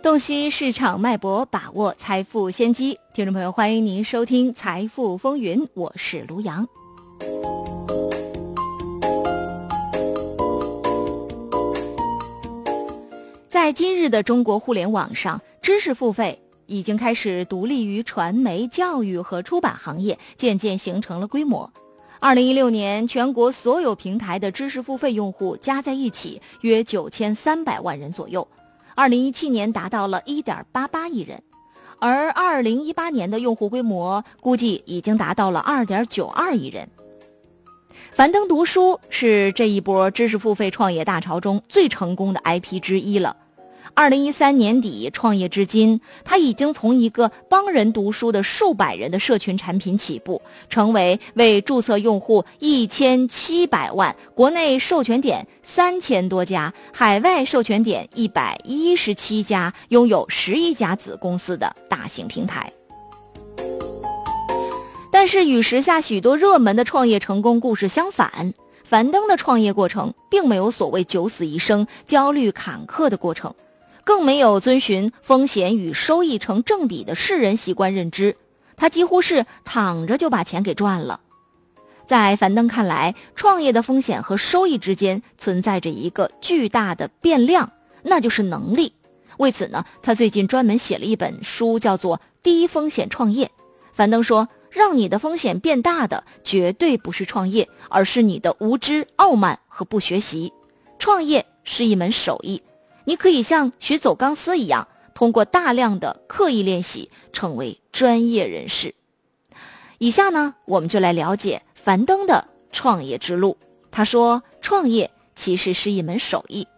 洞悉市场脉搏，把握财富先机。听众朋友，欢迎您收听《财富风云》，我是卢阳。在今日的中国互联网上，知识付费已经开始独立于传媒、教育和出版行业，渐渐形成了规模。2016年，全国所有平台的知识付费用户加在一起约9300万人左右。2017年达到了 1.88 亿人，而2018年的用户规模估计已经达到了 2.92 亿人。樊登读书是这一波知识付费创业大潮中最成功的 IP 之一了。2013年底创业至今，他已经从一个帮人读书的数百人的社群产品起步，成为为注册用户1700万、国内授权点3000多家、海外授权点117家、拥有11家子公司的大型平台。但是与时下许多热门的创业成功故事相反，樊登的创业过程并没有所谓九死一生、焦虑坎坷的过程，更没有遵循风险与收益成正比的世人习惯认知，他几乎是躺着就把钱给赚了。在樊登看来，创业的风险和收益之间存在着一个巨大的变量，那就是能力。为此呢，他最近专门写了一本书，叫做《低风险创业》。樊登说，让你的风险变大的绝对不是创业，而是你的无知、傲慢和不学习。创业是一门手艺，你可以像学走钢丝一样，通过大量的刻意练习成为专业人士。以下呢，我们就来了解樊登的创业之路。他说，创业其实是一门手艺。